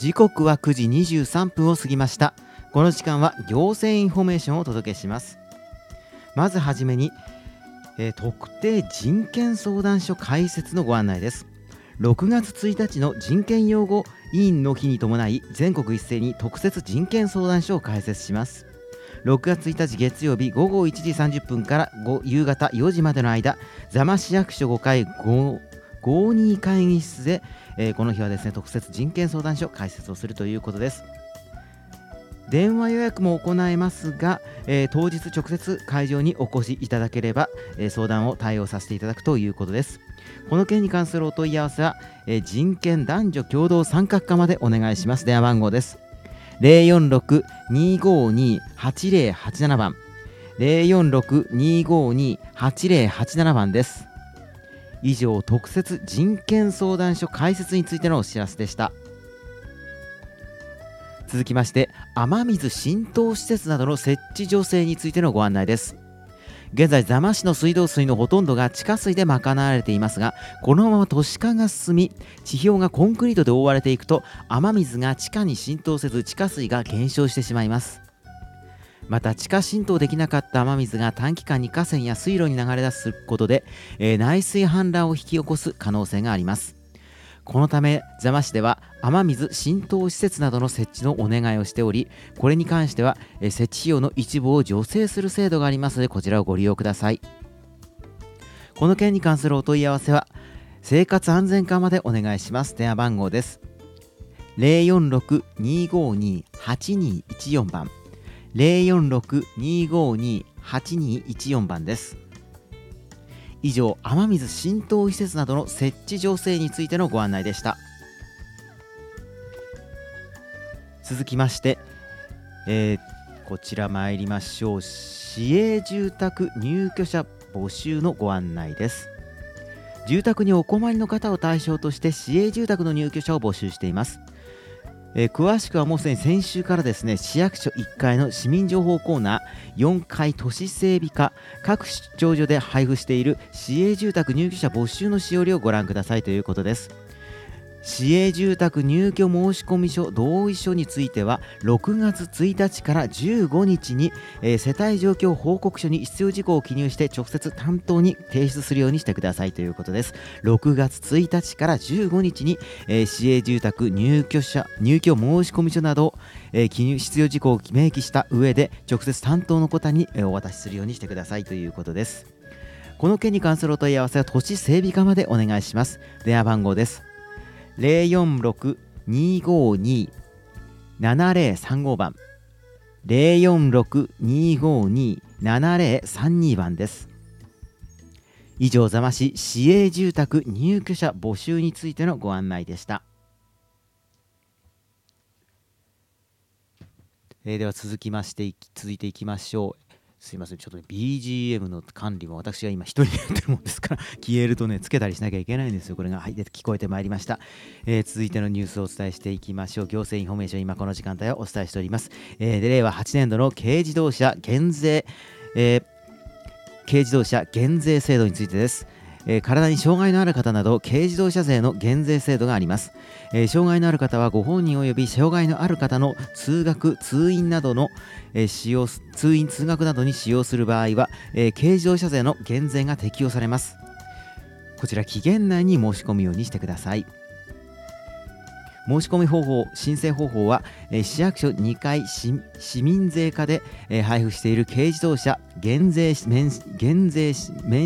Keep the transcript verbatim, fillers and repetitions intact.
時刻はくじにじゅうさんぷんを過ぎました。この時間は行政インフォメーションをお届けします。まずはじめに、えー、特定人権相談所開設のご案内です。ろくがつついたちの人権擁護委員の日に伴い、全国一斉に特設人権相談所を開設します。ろくがつついたち月曜日ごごいちじさんじゅっぷんから夕方よじまでの間、座間市役所ごかいごじゅうに会議室で、えー、この日はですね、特設人権相談所開設をするということです。電話予約も行えますが、えー、当日直接会場にお越しいただければ、えー、相談を対応させていただくということです。この件に関するお問い合わせは、えー、人権男女共同参画課までお願いします。電話番号です。ゼロよんろく にーごーにー はちゼロはちなな 番、ゼロよんろく にーごーにー はちゼロはちなな 番です。以上、特設人権相談所開設についてのお知らせでした。続きまして、雨水浸透施設などの設置助成についてのご案内です。現在、座間市の水道水のほとんどが地下水で賄われていますが、このまま都市化が進み、地表がコンクリートで覆われていくと、雨水が地下に浸透せず、地下水が減少してしまいます。また、地下浸透できなかった雨水が短期間に河川や水路に流れ出すことで、えー、内水氾濫を引き起こす可能性があります。このため、座間市では雨水浸透施設などの設置のお願いをしており、これに関してはえ設置費用の一部を助成する制度がありますので、こちらをご利用ください。この件に関するお問い合わせは生活安全課までお願いします。電話番号です。ゼロよんろく にーごーにー はちにーいちよん 番、ゼロよんろく にーごーにー はちにーいちよん 番です。以上、雨水浸透施設などの設置助成についてのご案内でした。続きまして、えー、こちら参りましょう。市営住宅入居者募集のご案内です。住宅にお困りの方を対象として市営住宅の入居者を募集しています。えー、詳しくはもうすでに先週からですね、市役所いっかいの市民情報コーナー、よんかい都市整備課、各出張所で配布している市営住宅入居者募集のしおりをご覧くださいということです。市営住宅入居申込書同意書についてはろくがつついたちからじゅうごにちに、えー、世帯状況報告書に必要事項を記入して直接担当に提出するようにしてくださいということです。ろくがつついたちからじゅうごにちに、えー、市営住宅入居者入居申込書など、えー、記入必要事項を明記した上で直接担当の方に、えー、お渡しするようにしてくださいということです。この件に関するお問い合わせは都市整備課までお願いします。電話番号です。ゼロよんろく にーごーにー ななゼロさんご 番、ゼロよんろく にーごーにー ななゼロさんに 番です。以上、座間市市営住宅入居者募集についてのご案内でした。えー、では続きまして続いていきましょう。すいません、ちょっと、ね、ビージーエム の管理も私が今一人でやってるもんですから消えるとねつけたりしなきゃいけないんですよ。これがはいで聞こえてまいりました。えー、続いてのニュースをお伝えしていきましょう。行政インフォメーション、今この時間帯をお伝えしております。えー、で令和はちねんどの軽自動車減税、えー、軽自動車減税制度についてです。えー、体に障害のある方など軽自動車税の減税制度があります。えー、障害のある方はご本人及び障害のある方の通学通院などの、えー、使用通院通学などに使用する場合は、えー、軽自動車税の減税が適用されます。こちら期限内に申し込むようにしてください。申し込み方法、申請方法は、えー、市役所にかい市民税課で、えー、配布している軽自動車減税免減税免